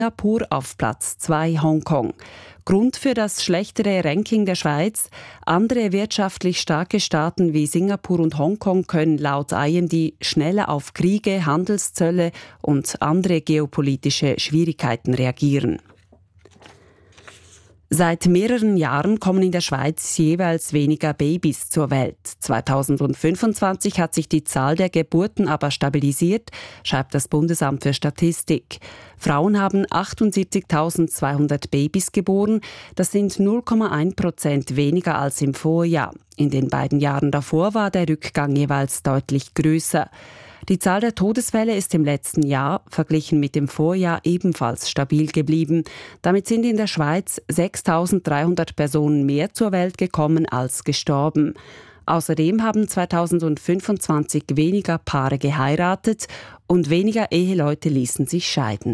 Singapur, auf Platz 2 Hongkong. Grund für das schlechtere Ranking der Schweiz: andere wirtschaftlich starke Staaten wie Singapur und Hongkong können laut IMD schneller auf Kriege, Handelszölle und andere geopolitische Schwierigkeiten reagieren. Seit mehreren Jahren kommen in der Schweiz jeweils weniger Babys zur Welt. 2025 hat sich die Zahl der Geburten aber stabilisiert, schreibt das Bundesamt für Statistik. Frauen haben 78.200 Babys geboren. Das sind 0,1% weniger als im Vorjahr. In den beiden Jahren davor war der Rückgang jeweils deutlich größer. Die Zahl der Todesfälle ist im letzten Jahr, verglichen mit dem Vorjahr, ebenfalls stabil geblieben. Damit sind in der Schweiz 6.300 Personen mehr zur Welt gekommen als gestorben. Außerdem haben 2025 weniger Paare geheiratet und weniger Eheleute ließen sich scheiden.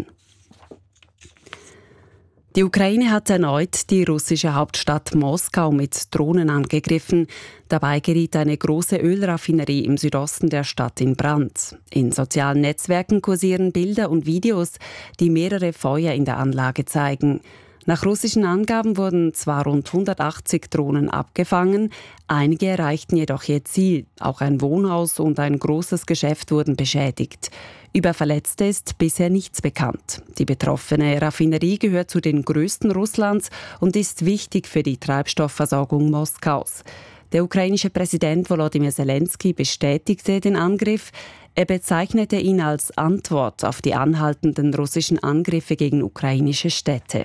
Die Ukraine hat erneut die russische Hauptstadt Moskau mit Drohnen angegriffen. Dabei geriet eine große Ölraffinerie im Südosten der Stadt in Brand. In sozialen Netzwerken kursieren Bilder und Videos, die mehrere Feuer in der Anlage zeigen. Nach russischen Angaben wurden zwar rund 180 Drohnen abgefangen, einige erreichten jedoch ihr Ziel. Auch ein Wohnhaus und ein großes Geschäft wurden beschädigt. Über Verletzte ist bisher nichts bekannt. Die betroffene Raffinerie gehört zu den größten Russlands und ist wichtig für die Treibstoffversorgung Moskaus. Der ukrainische Präsident Volodymyr Zelensky bestätigte den Angriff. Er bezeichnete ihn als Antwort auf die anhaltenden russischen Angriffe gegen ukrainische Städte.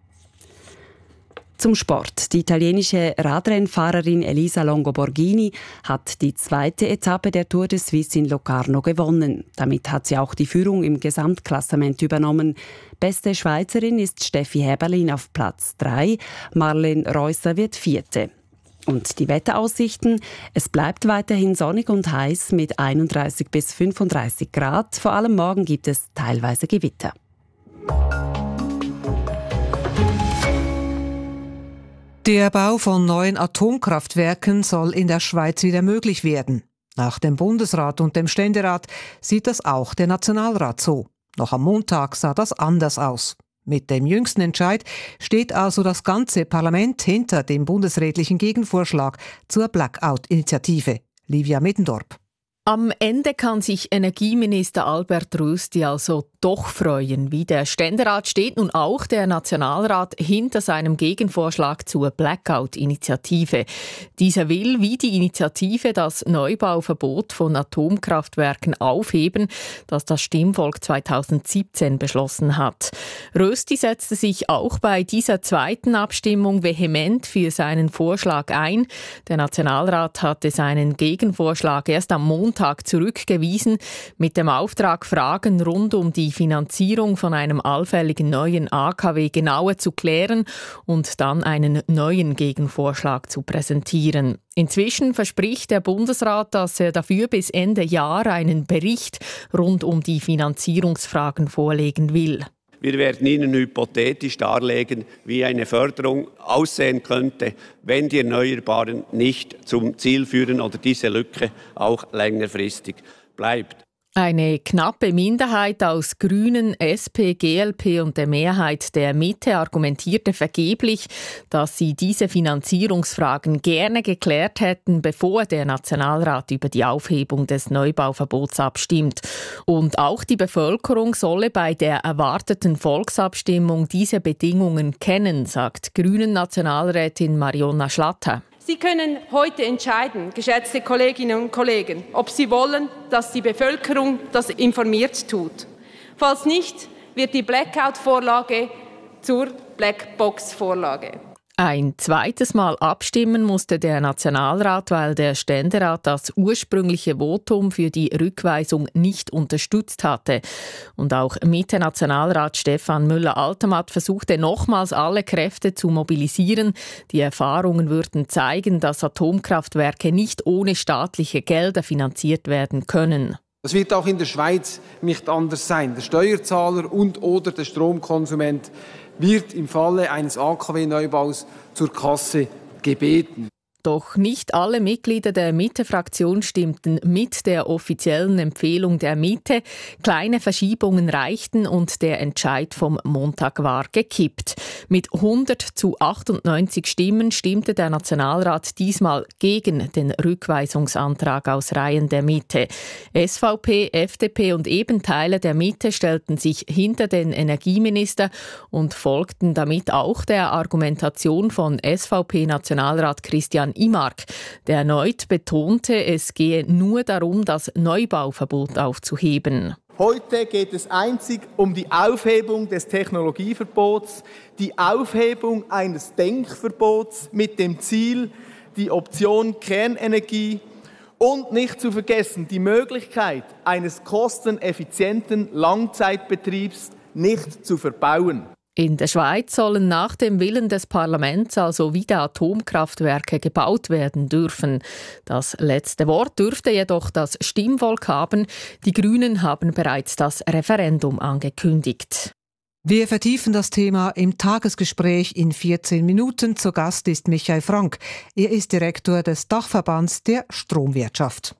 Zum Sport. Die italienische Radrennfahrerin Elisa Longo Borghini hat die zweite Etappe der Tour de Suisse in Locarno gewonnen. Damit hat sie auch die Führung im Gesamtklassement übernommen. Beste Schweizerin ist Steffi Häberlin auf Platz 3, Marlene Reusser wird Vierte. Und die Wetteraussichten: Es bleibt weiterhin sonnig und heiß mit 31 bis 35 Grad. Vor allem morgen gibt es teilweise Gewitter. Der Bau von neuen Atomkraftwerken soll in der Schweiz wieder möglich werden. Nach dem Bundesrat und dem Ständerat sieht das auch der Nationalrat so. Noch am Montag sah das anders aus. Mit dem jüngsten Entscheid steht also das ganze Parlament hinter dem bundesrätlichen Gegenvorschlag zur Blackout-Initiative. Livia Middendorp. Am Ende kann sich Energieminister Albert Rösti also doch freuen. Wie der Ständerat steht nun auch der Nationalrat hinter seinem Gegenvorschlag zur Blackout-Initiative. Dieser will, wie die Initiative, das Neubauverbot von Atomkraftwerken aufheben, das das Stimmvolk 2017 beschlossen hat. Rösti setzte sich auch bei dieser zweiten Abstimmung vehement für seinen Vorschlag ein. Der Nationalrat hatte seinen Gegenvorschlag erst am Montag zurückgewiesen, mit dem Auftrag, Fragen rund um die Finanzierung von einem allfälligen neuen AKW genauer zu klären und dann einen neuen Gegenvorschlag zu präsentieren. Inzwischen verspricht der Bundesrat, dass er dafür bis Ende Jahr einen Bericht rund um die Finanzierungsfragen vorlegen will. Wir werden Ihnen hypothetisch darlegen, wie eine Förderung aussehen könnte, wenn die Erneuerbaren nicht zum Ziel führen oder diese Lücke auch längerfristig bleibt. Eine knappe Minderheit aus Grünen, SP, GLP und der Mehrheit der Mitte argumentierte vergeblich, dass sie diese Finanzierungsfragen gerne geklärt hätten, bevor der Nationalrat über die Aufhebung des Neubauverbots abstimmt. Und auch die Bevölkerung solle bei der erwarteten Volksabstimmung diese Bedingungen kennen, sagt Grünen-Nationalrätin Mariona Schlatter. Sie können heute entscheiden, geschätzte Kolleginnen und Kollegen, ob Sie wollen, dass die Bevölkerung das informiert tut. Falls nicht, wird die Blackout-Vorlage zur Blackbox-Vorlage. Ein zweites Mal abstimmen musste der Nationalrat, weil der Ständerat das ursprüngliche Votum für die Rückweisung nicht unterstützt hatte. Und auch Mitte-Nationalrat Stefan Müller-Altermatt versuchte nochmals alle Kräfte zu mobilisieren. Die Erfahrungen würden zeigen, dass Atomkraftwerke nicht ohne staatliche Gelder finanziert werden können. Das wird auch in der Schweiz nicht anders sein. Der Steuerzahler und/oder der Stromkonsument wird im Falle eines AKW-Neubaus zur Kasse gebeten. Doch nicht alle Mitglieder der Mitte-Fraktion stimmten mit der offiziellen Empfehlung der Mitte. Kleine Verschiebungen reichten und der Entscheid vom Montag war gekippt. Mit 100-98 Stimmen stimmte der Nationalrat diesmal gegen den Rückweisungsantrag aus Reihen der Mitte. SVP, FDP und eben Teile der Mitte stellten sich hinter den Energieminister und folgten damit auch der Argumentation von SVP-Nationalrat Christian Imark, der erneut betonte, es gehe nur darum, das Neubauverbot aufzuheben. Heute geht es einzig um die Aufhebung des Technologieverbots, die Aufhebung eines Denkverbots mit dem Ziel, die Option Kernenergie und nicht zu vergessen die Möglichkeit eines kosteneffizienten Langzeitbetriebs nicht zu verbauen. In der Schweiz sollen nach dem Willen des Parlaments also wieder Atomkraftwerke gebaut werden dürfen. Das letzte Wort dürfte jedoch das Stimmvolk haben. Die Grünen haben bereits das Referendum angekündigt. Wir vertiefen das Thema im Tagesgespräch in 14 Minuten. Zu Gast ist Michael Frank. Er ist Direktor des Dachverbands der Stromwirtschaft.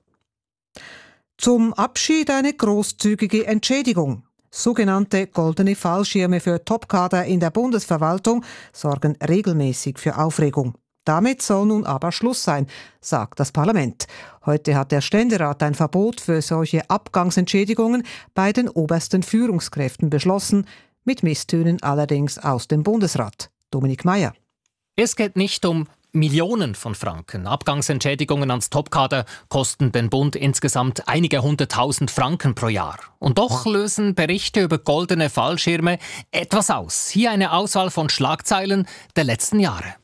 Zum Abschied eine großzügige Entschädigung. Sogenannte goldene Fallschirme für Topkader in der Bundesverwaltung sorgen regelmäßig für Aufregung. Damit soll nun aber Schluss sein, sagt das Parlament. Heute hat der Ständerat ein Verbot für solche Abgangsentschädigungen bei den obersten Führungskräften beschlossen, mit Misstönen allerdings aus dem Bundesrat. Dominik Meier. Es geht nicht um Millionen von Franken. Abgangsentschädigungen ans Topkader kosten den Bund insgesamt einige 100.000 Franken pro Jahr. Und doch lösen Berichte über goldene Fallschirme etwas aus. Hier eine Auswahl von Schlagzeilen der letzten Jahre.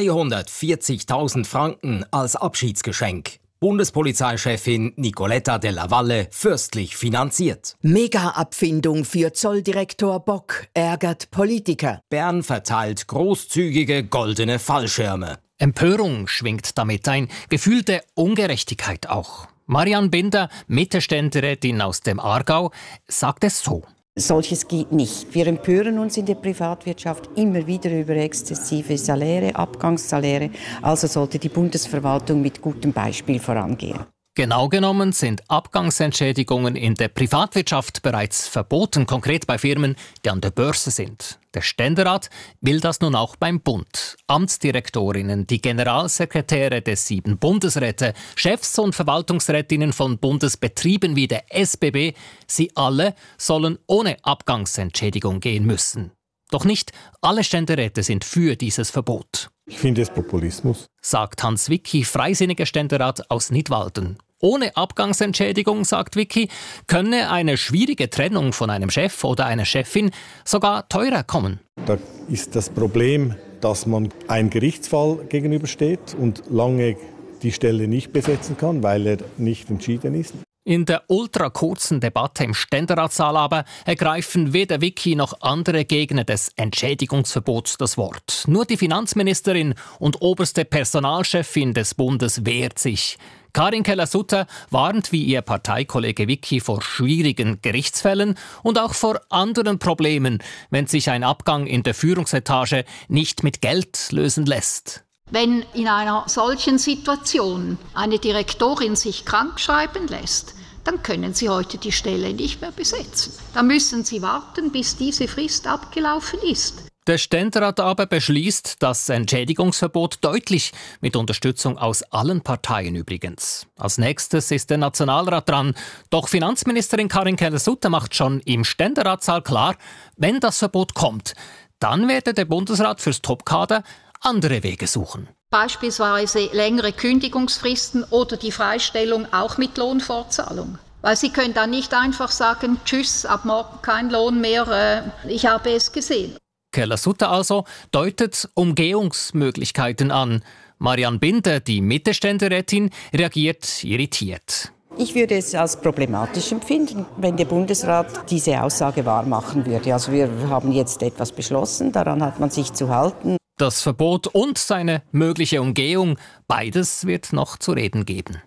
340.000 Franken als Abschiedsgeschenk. Bundespolizeichefin Nicoletta Della Valle fürstlich finanziert. Mega-Abfindung für Zolldirektor Bock ärgert Politiker. Bern verteilt großzügige goldene Fallschirme. Empörung schwingt damit ein, gefühlte Ungerechtigkeit auch. Marianne Binder, Mittelständlerin aus dem Aargau, sagt es so. Solches geht nicht. Wir empören uns in der Privatwirtschaft immer wieder über exzessive Saläre, Abgangssaläre. Also sollte die Bundesverwaltung mit gutem Beispiel vorangehen. Genau genommen sind Abgangsentschädigungen in der Privatwirtschaft bereits verboten, konkret bei Firmen, die an der Börse sind. Der Ständerat will das nun auch beim Bund. Amtsdirektorinnen, die Generalsekretäre der 7 Bundesräte, Chefs und Verwaltungsrätinnen von Bundesbetrieben wie der SBB, sie alle sollen ohne Abgangsentschädigung gehen müssen. Doch nicht alle Ständeräte sind für dieses Verbot. Ich finde es Populismus, sagt Hans Wicki, freisinniger Ständerat aus Nidwalden. Ohne Abgangsentschädigung, sagt Wicki, könne eine schwierige Trennung von einem Chef oder einer Chefin sogar teurer kommen. Da ist das Problem, dass man einem Gerichtsfall gegenübersteht und lange die Stelle nicht besetzen kann, weil er nicht entschieden ist. In der ultrakurzen Debatte im Ständeratssaal aber ergreifen weder Wicki noch andere Gegner des Entschädigungsverbots das Wort. Nur die Finanzministerin und oberste Personalchefin des Bundes wehrt sich. Karin Keller-Sutter warnt wie ihr Parteikollege Wicki vor schwierigen Gerichtsfällen und auch vor anderen Problemen, wenn sich ein Abgang in der Führungsetage nicht mit Geld lösen lässt. Wenn in einer solchen Situation eine Direktorin sich krankschreiben lässt, dann können Sie heute die Stelle nicht mehr besetzen. Da müssen Sie warten, bis diese Frist abgelaufen ist. Der Ständerat aber beschließt das Entschädigungsverbot deutlich, mit Unterstützung aus allen Parteien übrigens. Als nächstes ist der Nationalrat dran. Doch Finanzministerin Karin Keller-Sutter macht schon im Ständeratssaal klar, wenn das Verbot kommt, dann werde der Bundesrat fürs Topkader andere Wege suchen. Beispielsweise längere Kündigungsfristen oder die Freistellung auch mit Lohnfortzahlung. Weil Sie können dann nicht einfach sagen, tschüss, ab morgen kein Lohn mehr, ich habe es gesehen. Keller-Sutter also deutet Umgehungsmöglichkeiten an. Marianne Binder, die Mittelständlerin, reagiert irritiert. Ich würde es als problematisch empfinden, wenn der Bundesrat diese Aussage wahrmachen würde. Also wir haben jetzt etwas beschlossen, daran hat man sich zu halten. Das Verbot und seine mögliche Umgehung, beides wird noch zu reden geben.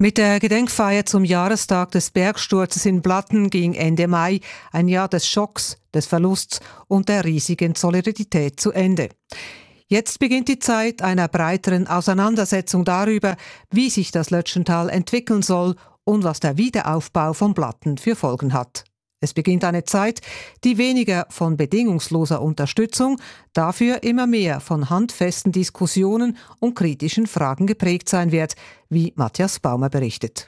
Mit der Gedenkfeier zum Jahrestag des Bergsturzes in Blatten ging Ende Mai ein Jahr des Schocks, des Verlusts und der riesigen Solidarität zu Ende. Jetzt beginnt die Zeit einer breiteren Auseinandersetzung darüber, wie sich das Lötschental entwickeln soll und was der Wiederaufbau von Blatten für Folgen hat. Es beginnt eine Zeit, die weniger von bedingungsloser Unterstützung, dafür immer mehr von handfesten Diskussionen und kritischen Fragen geprägt sein wird, wie Matthias Baumer berichtet.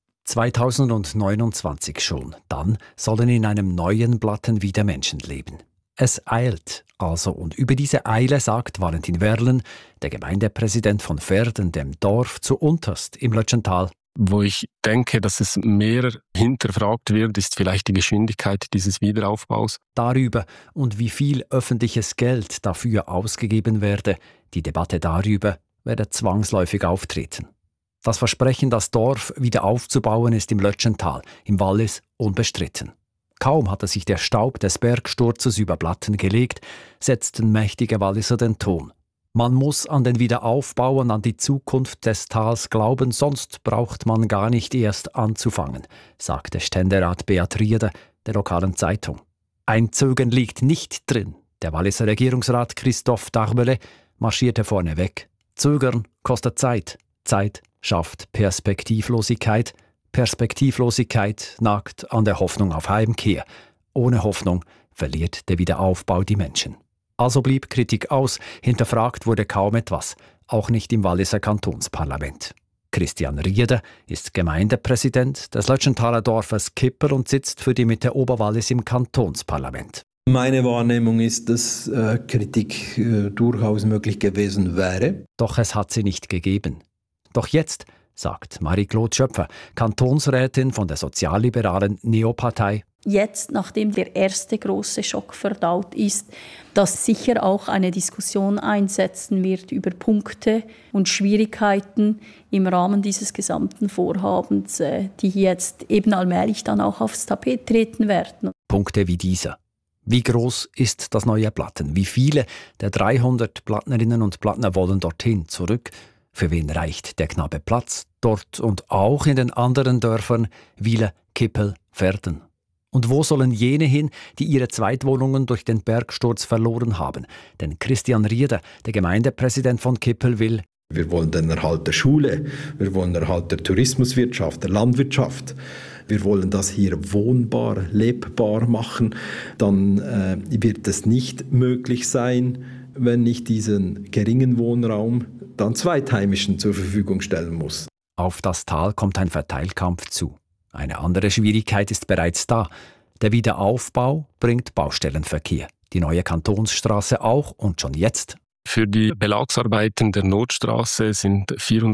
2029 schon. Dann sollen in einem neuen Blatten wieder Menschen leben. Es eilt also, und über diese Eile sagt Valentin Werlen, der Gemeindepräsident von Verden, dem Dorf zu Unterst im Lötschental. Wo ich denke, dass es mehr hinterfragt wird, ist vielleicht die Geschwindigkeit dieses Wiederaufbaus. Darüber und wie viel öffentliches Geld dafür ausgegeben werde, die Debatte darüber werde zwangsläufig auftreten. Das Versprechen, das Dorf wieder aufzubauen, ist im Lötschental, im Wallis, unbestritten. Kaum hatte sich der Staub des Bergsturzes über Blatten gelegt, setzten mächtige Walliser den Ton. Man muss an den Wiederaufbau und an die Zukunft des Tals glauben, sonst braucht man gar nicht erst anzufangen, sagte Ständerat Beat Rieder der lokalen Zeitung. Ein Zögern liegt nicht drin. Der Walliser Regierungsrat Christophe Darbele marschierte vorneweg. Zögern kostet Zeit. Zeit schafft Perspektivlosigkeit. Perspektivlosigkeit nagt an der Hoffnung auf Heimkehr. Ohne Hoffnung verliert der Wiederaufbau die Menschen. Also blieb Kritik aus, hinterfragt wurde kaum etwas, auch nicht im Walliser Kantonsparlament. Christian Rieder ist Gemeindepräsident des Lötschentaler Dorfes Kippel und sitzt für die Mitte Oberwallis im Kantonsparlament. Meine Wahrnehmung ist, dass Kritik durchaus möglich gewesen wäre. Doch es hat sie nicht gegeben. Doch jetzt, sagt Marie-Claude Schöpfer, Kantonsrätin von der sozialliberalen Neopartei, jetzt, nachdem der erste große Schock verdaut ist, dass sicher auch eine Diskussion einsetzen wird über Punkte und Schwierigkeiten im Rahmen dieses gesamten Vorhabens, die jetzt eben allmählich dann auch aufs Tapet treten werden. Punkte wie dieser. Wie groß ist das neue Blatten? Wie viele der 300 Plattnerinnen und Plattner wollen dorthin zurück? Für wen reicht der knappe Platz? Dort und auch in den anderen Dörfern Wiele, Kippel, Verden. Und wo sollen jene hin, die ihre Zweitwohnungen durch den Bergsturz verloren haben? Denn Christian Rieder, der Gemeindepräsident von Kippel, will: Wir wollen den Erhalt der Schule, wir wollen den Erhalt der Tourismuswirtschaft, der Landwirtschaft. Wir wollen das hier wohnbar, lebbar machen. Dann wird es nicht möglich sein, wenn ich diesen geringen Wohnraum dann Zweitheimischen zur Verfügung stellen muss. Auf das Tal kommt ein Verteilkampf zu. Eine andere Schwierigkeit ist bereits da. Der Wiederaufbau bringt Baustellenverkehr. Die neue Kantonsstraße auch und schon jetzt. Für die Belagsarbeiten der Notstraße sind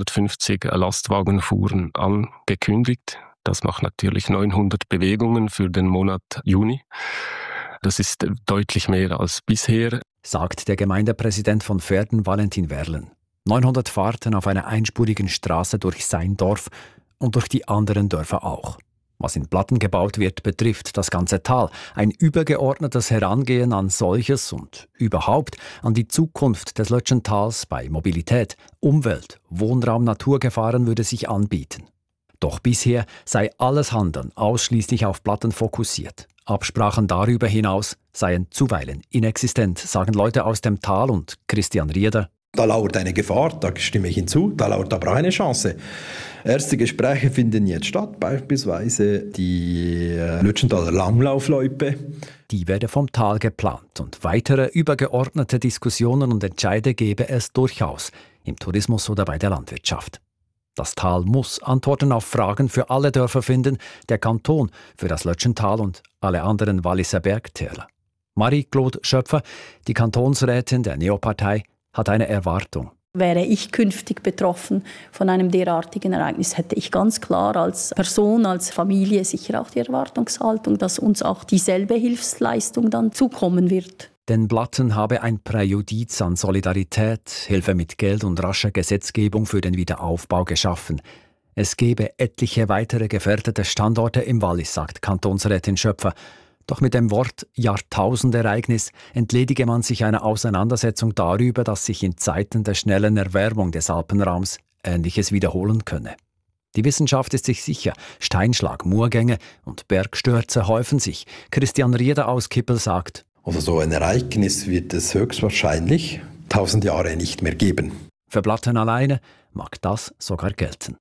450 Lastwagenfuhren angekündigt. Das macht natürlich 900 Bewegungen für den Monat Juni. Das ist deutlich mehr als bisher, sagt der Gemeindepräsident von Verden, Valentin Werlen. 900 Fahrten auf einer einspurigen Straße durch sein Dorf und durch die anderen Dörfer auch. Was in Blatten gebaut wird, betrifft das ganze Tal. Ein übergeordnetes Herangehen an solches und überhaupt an die Zukunft des Lötschentals bei Mobilität, Umwelt, Wohnraum, Naturgefahren würde sich anbieten. Doch bisher sei alles Handeln ausschließlich auf Blatten fokussiert. Absprachen darüber hinaus seien zuweilen inexistent, sagen Leute aus dem Tal und Christian Rieder. Da lauert eine Gefahr, da stimme ich hinzu, da lauert aber auch eine Chance. Erste Gespräche finden jetzt statt, beispielsweise die Lötschentaler Langlaufloipe. Die werde vom Tal geplant und weitere übergeordnete Diskussionen und Entscheide gebe es durchaus im Tourismus oder bei der Landwirtschaft. Das Tal muss Antworten auf Fragen für alle Dörfer finden, der Kanton für das Lötschental und alle anderen Walliser Bergtäler. Marie-Claude Schöpfer, die Kantonsrätin der Neopartei, hat eine Erwartung. Wäre ich künftig betroffen von einem derartigen Ereignis, hätte ich ganz klar als Person, als Familie sicher auch die Erwartungshaltung, dass uns auch dieselbe Hilfsleistung dann zukommen wird. Denn Blatten habe ein Präjudiz an Solidarität, Hilfe mit Geld und rascher Gesetzgebung für den Wiederaufbau geschaffen. Es gebe etliche weitere gefährdete Standorte im Wallis, sagt Kantonsrätin Schöpfer. Doch mit dem Wort Jahrtausendereignis entledige man sich einer Auseinandersetzung darüber, dass sich in Zeiten der schnellen Erwärmung des Alpenraums Ähnliches wiederholen könne. Die Wissenschaft ist sich sicher, Steinschlag, Murgänge und Bergstürze häufen sich. Christian Rieder aus Kippel sagt: Also so ein Ereignis wird es höchstwahrscheinlich 1000 Jahre nicht mehr geben. Für Blatten alleine mag das sogar gelten.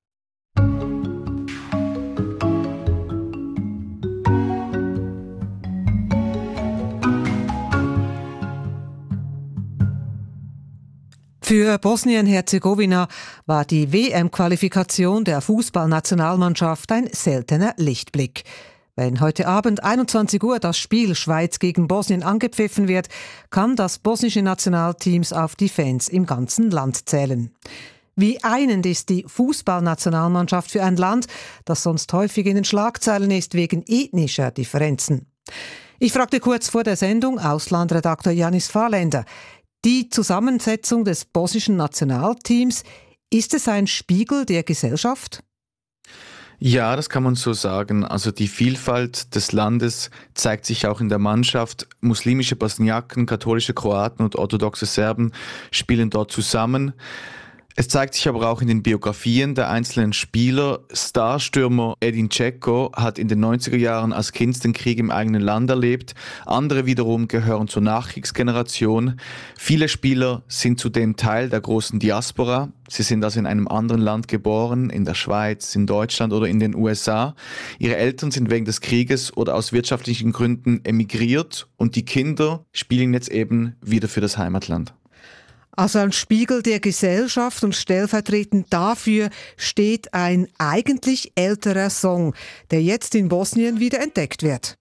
Für Bosnien-Herzegowina war die WM-Qualifikation der Fußballnationalmannschaft ein seltener Lichtblick. Wenn heute Abend 21 Uhr das Spiel Schweiz gegen Bosnien angepfiffen wird, kann das bosnische Nationalteam auf die Fans im ganzen Land zählen. Wie einend ist die Fußballnationalmannschaft für ein Land, das sonst häufig in den Schlagzeilen ist wegen ethnischer Differenzen. Ich fragte kurz vor der Sendung Auslandredakteur Janis Fahrländer: Die Zusammensetzung des bosnischen Nationalteams, ist es ein Spiegel der Gesellschaft? Ja, das kann man so sagen. Also die Vielfalt des Landes zeigt sich auch in der Mannschaft. Muslimische Bosniaken, katholische Kroaten und orthodoxe Serben spielen dort zusammen. Es zeigt sich aber auch in den Biografien der einzelnen Spieler. Starstürmer Edin Dzeko hat in den 90er Jahren als Kind den Krieg im eigenen Land erlebt. Andere wiederum gehören zur Nachkriegsgeneration. Viele Spieler sind zudem Teil der großen Diaspora. Sie sind also in einem anderen Land geboren, in der Schweiz, in Deutschland oder in den USA. Ihre Eltern sind wegen des Krieges oder aus wirtschaftlichen Gründen emigriert und die Kinder spielen jetzt eben wieder für das Heimatland. Also ein Spiegel der Gesellschaft, und stellvertretend dafür steht ein eigentlich älterer Song, der jetzt in Bosnien wieder entdeckt wird.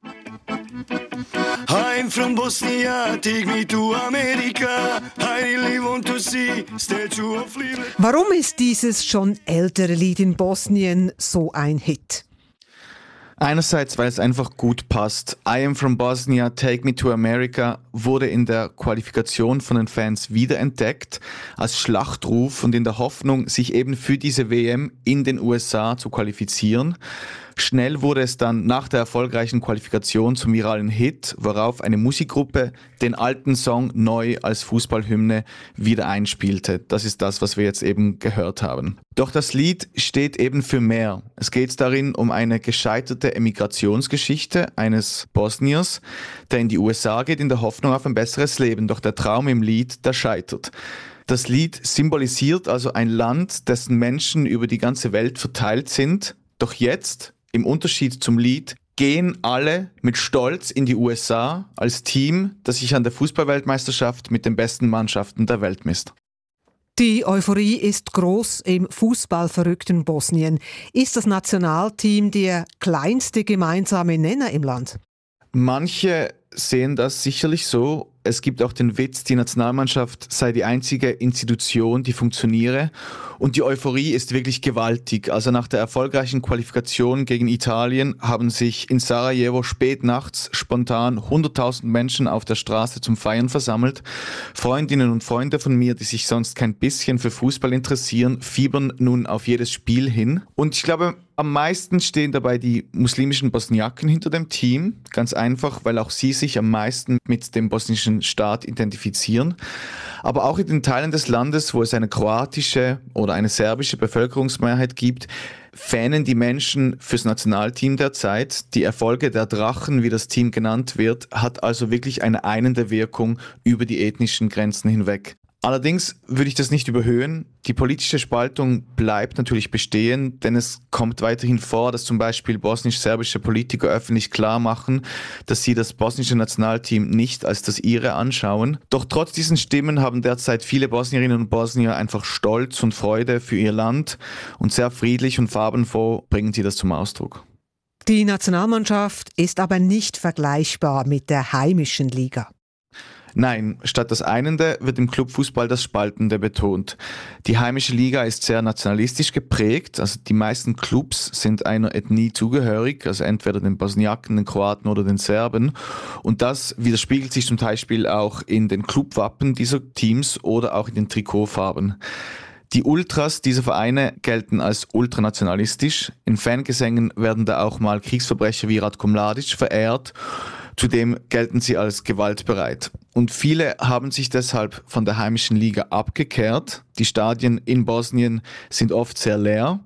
I'm from Bosnia, take me to America. I really want to see Statue of Liberty. Warum ist dieses schon ältere Lied in Bosnien so ein Hit? Einerseits, weil es einfach gut passt. I am from Bosnia, take me to America wurde in der Qualifikation von den Fans wiederentdeckt als Schlachtruf und in der Hoffnung, sich eben für diese WM in den USA zu qualifizieren. Schnell wurde es dann nach der erfolgreichen Qualifikation zum viralen Hit, worauf eine Musikgruppe den alten Song neu als Fußballhymne wieder einspielte. Das ist das, was wir jetzt eben gehört haben. Doch das Lied steht eben für mehr. Es geht darin um eine gescheiterte Emigrationsgeschichte eines Bosniers, der in die USA geht in der Hoffnung auf ein besseres Leben. Doch der Traum im Lied, der scheitert. Das Lied symbolisiert also ein Land, dessen Menschen über die ganze Welt verteilt sind. Doch jetzt, im Unterschied zum Lied, gehen alle mit Stolz in die USA als Team, das sich an der Fußballweltmeisterschaft mit den besten Mannschaften der Welt misst. Die Euphorie ist groß im fußballverrückten Bosnien. Ist das Nationalteam der kleinste gemeinsame Nenner im Land? Manche sehen das sicherlich so. Es gibt auch den Witz, die Nationalmannschaft sei die einzige Institution, die funktioniere. Und die Euphorie ist wirklich gewaltig. Also nach der erfolgreichen Qualifikation gegen Italien haben sich in Sarajevo spät nachts spontan 100.000 Menschen auf der Straße zum Feiern versammelt. Freundinnen und Freunde von mir, die sich sonst kein bisschen für Fußball interessieren, fiebern nun auf jedes Spiel hin. Und ich glaube, am meisten stehen dabei die muslimischen Bosniaken hinter dem Team. Ganz einfach, weil auch sie sich am meisten mit dem bosnischen Staat identifizieren. Aber auch in den Teilen des Landes, wo es eine kroatische oder eine serbische Bevölkerungsmehrheit gibt, fähnen die Menschen fürs Nationalteam derzeit. Die Erfolge der Drachen, wie das Team genannt wird, hat also wirklich eine einende Wirkung über die ethnischen Grenzen hinweg. Allerdings würde ich das nicht überhöhen. Die politische Spaltung bleibt natürlich bestehen, denn es kommt weiterhin vor, dass zum Beispiel bosnisch-serbische Politiker öffentlich klar machen, dass sie das bosnische Nationalteam nicht als das ihre anschauen. Doch trotz diesen Stimmen haben derzeit viele Bosnierinnen und Bosnier einfach Stolz und Freude für ihr Land und sehr friedlich und farbenfroh bringen sie das zum Ausdruck. Die Nationalmannschaft ist aber nicht vergleichbar mit der heimischen Liga. Nein, statt das Einende wird im Clubfußball das Spaltende betont. Die heimische Liga ist sehr nationalistisch geprägt, also die meisten Clubs sind einer Ethnie zugehörig, also entweder den Bosniaken, den Kroaten oder den Serben. Und das widerspiegelt sich zum Beispiel auch in den Clubwappen dieser Teams oder auch in den Trikotfarben. Die Ultras dieser Vereine gelten als ultranationalistisch. In Fangesängen werden da auch mal Kriegsverbrecher wie Ratko Mladic verehrt. Zudem gelten sie als gewaltbereit. Und viele haben sich deshalb von der heimischen Liga abgekehrt. Die Stadien in Bosnien sind oft sehr leer.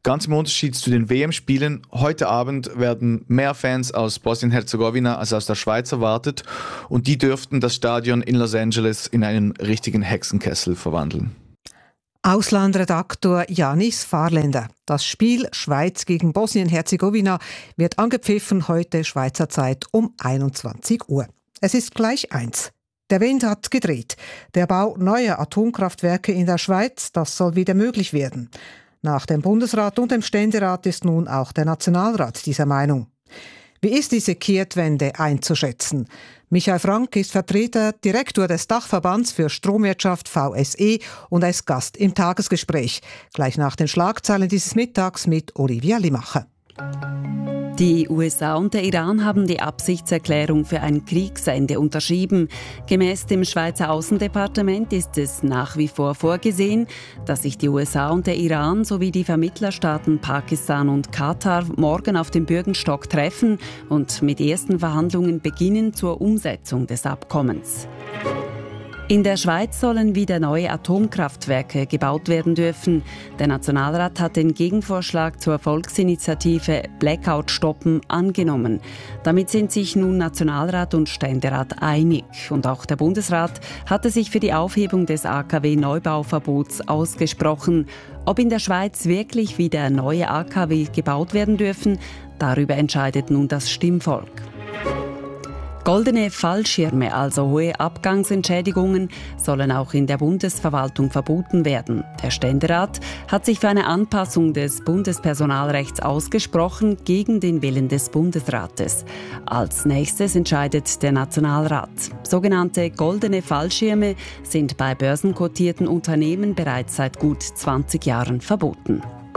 Ganz im Unterschied zu den WM-Spielen, heute Abend werden mehr Fans aus Bosnien-Herzegowina als aus der Schweiz erwartet und die dürften das Stadion in Los Angeles in einen richtigen Hexenkessel verwandeln. Auslandredaktor Janis Fahrländer. Das Spiel Schweiz gegen Bosnien-Herzegowina wird angepfiffen heute Schweizer Zeit um 21 Uhr. Es ist gleich 1. Der Wind hat gedreht. Der Bau neuer Atomkraftwerke in der Schweiz, das soll wieder möglich werden. Nach dem Bundesrat und dem Ständerat ist nun auch der Nationalrat dieser Meinung. Wie ist diese Kehrtwende einzuschätzen? Michael Frank ist Direktor des Dachverbands für Stromwirtschaft VSE und als Gast im Tagesgespräch. Gleich nach den Schlagzeilen dieses Mittags mit Olivia Limacher. Die USA und der Iran haben die Absichtserklärung für ein Kriegsende unterschrieben. Gemäß dem Schweizer Außendepartement ist es nach wie vor vorgesehen, dass sich die USA und der Iran sowie die Vermittlerstaaten Pakistan und Katar morgen auf dem Bürgenstock treffen und mit ersten Verhandlungen beginnen zur Umsetzung des Abkommens. In der Schweiz sollen wieder neue Atomkraftwerke gebaut werden dürfen. Der Nationalrat hat den Gegenvorschlag zur Volksinitiative Blackout stoppen angenommen. Damit sind sich nun Nationalrat und Ständerat einig. Und auch der Bundesrat hatte sich für die Aufhebung des AKW-Neubauverbots ausgesprochen. Ob in der Schweiz wirklich wieder neue AKW gebaut werden dürfen, darüber entscheidet nun das Stimmvolk. Goldene Fallschirme, also hohe Abgangsentschädigungen, sollen auch in der Bundesverwaltung verboten werden. Der Ständerat hat sich für eine Anpassung des Bundespersonalrechts ausgesprochen gegen den Willen des Bundesrates. Als nächstes entscheidet der Nationalrat. Sogenannte goldene Fallschirme sind bei börsenkotierten Unternehmen bereits seit gut 20 Jahren verboten.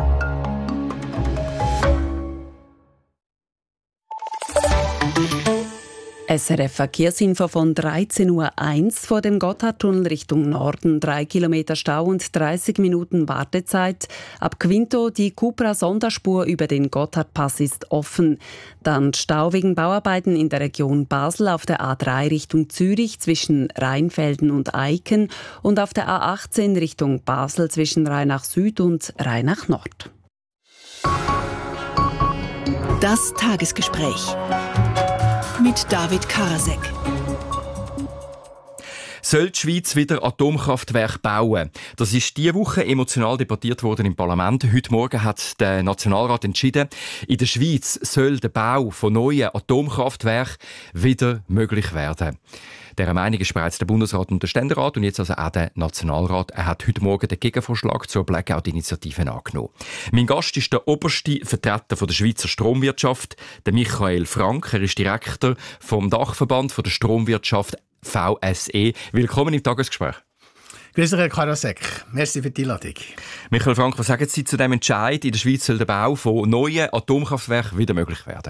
SRF Verkehrsinfo von 13.01 Uhr vor dem Gotthardtunnel Richtung Norden. 3 Kilometer Stau und 30 Minuten Wartezeit. Ab Quinto die Cupra-Sonderspur über den Gotthardpass ist offen. Dann Stau wegen Bauarbeiten in der Region Basel auf der A3 Richtung Zürich zwischen Rheinfelden und Eiken und auf der A18 Richtung Basel zwischen Rheinach Süd und Rheinach Nord. Das Tagesgespräch mit David Karasek. Soll die Schweiz wieder Atomkraftwerke bauen? Das ist diese Woche emotional debattiert worden im Parlament. Heute Morgen hat der Nationalrat entschieden, in der Schweiz soll der Bau von neuen Atomkraftwerken wieder möglich werden. Dieser Meinung ist bereits der Bundesrat und der Ständerat und jetzt also auch der Nationalrat. Er hat heute Morgen den Gegenvorschlag zur Blackout-Initiative angenommen. Mein Gast ist der oberste Vertreter der Schweizer Stromwirtschaft, der Michael Frank. Er ist Direktor vom Dachverband der Stromwirtschaft VSE. Willkommen im Tagesgespräch. Grüß dich, Herr Karasek. Merci für die Einladung. Michael Frank, was sagen Sie zu dem Entscheid, in der Schweiz soll der Bau von neuen Atomkraftwerken wieder möglich werden?